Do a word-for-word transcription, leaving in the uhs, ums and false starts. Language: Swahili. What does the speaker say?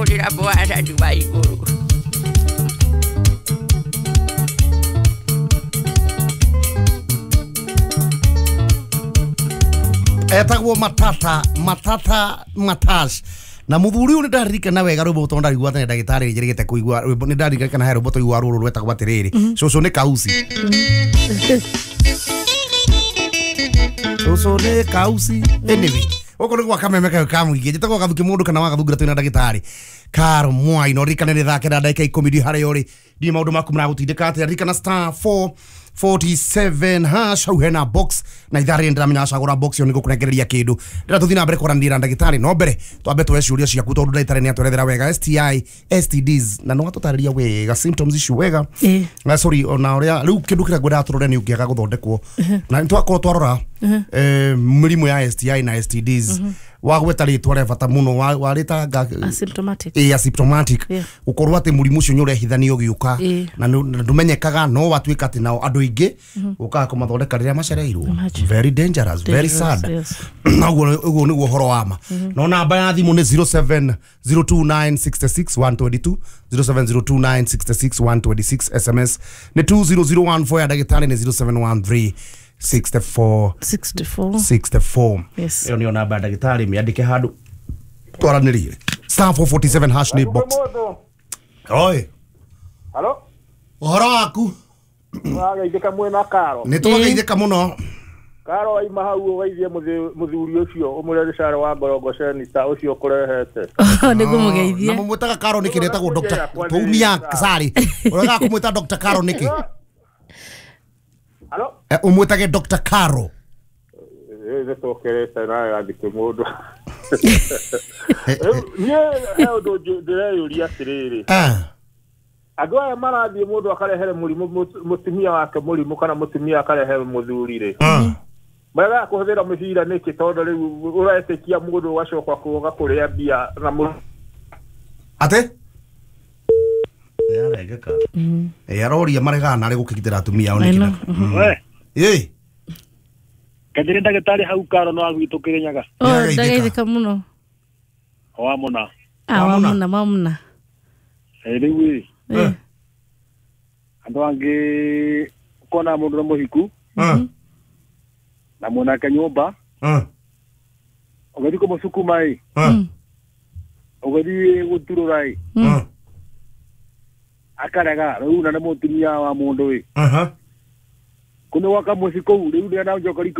kurira bwana Dubai guru. Etagwo matata matata matas na muthuri uni ndarika na wega rwimbo tonda rigwa tene ndagitari njirigite kuigwa rwimbo ni ndarika kana he rwimbo toigwa ruru rwetagwo atiriri cucu ni kausi cucu ni kausi anyway oko ni gwa kameme kayo kamuingi njitagwo gathuki mundu kana wagathungira twina ndagitari Karo Mwai no rikane ni thake na ndagika ikumi ndi hare yori ndi maundu maku mragutindika ati rikana star four forty-seven hash au hena box na ithari ndamenya acagura box yo niko kunegereria kindu ndira tuthina mbere kwaranira ndagitari no mbere twambe twe ciuria ciaku tondu ndagitari ni atwerethera wega S T I S T Ds na no atutariria wega symptoms icio wega na sorry ona uria riu kindu kira gwira aturore ni ungiaga guthondekwo na ntwako twarora eh murimu ya S T I na S T Ds wagweta ritwa re bata muno warita asymptomatic eh asymptomatic ukorwa ati murimu ucio nyure hithanio giuka na ndumenyekaga no watwika ati nao andu ingi uka kumathondeka riria macereirwo very dangerous very sad naguo uguo ni uhoro wama no namba ya thimu ni zero seven zero two nine six six one two two zero seven zero two nine six six one two six S M S ni two zero zero one four ya dagitari ni zero seven one three sixty-four sixty-four sixty-four yes yo ni ona ba dagitari miandike handu twaraniriire star four forty-seven hash ni box oi halo uhoro waku wageithika mwena Karo ni twageithika muno Karo aima hau ugeithie muthuri ucio umurere cara wa Ngorongo Senita ucio kurehete ni kumugeithie na mumwitaga Karo niki retagwo Doctor Tumia Sari uraga kumwita Doctor Karo niki halo eh umwitage Doctor Karo eh zetokerete na andike mundu nie ndo ndire atiriri ah andu aya marathie mundu akarehere murimu mutumia wake murimu kana mutumia akarehere muthuri ri mara kuhuthira micira niki tondu riu uraetekia mundu ugacoka kuoga kuria bia na mu ate yarega mm eh aroria marega na ari gukigitira atumia onikira we eh kadire ndagitari hau Karo no agwitukire nyaga oh ndagaithika muno wa muna ah wa muna wa muna eh riu eh andu angi kona mundu na muhiku na muna ka nyumba ogadi ko musuku mai ogadi gutururai akarega riu na mutumia wa mundu wi aha kuno waka musiko riu ndio na njoka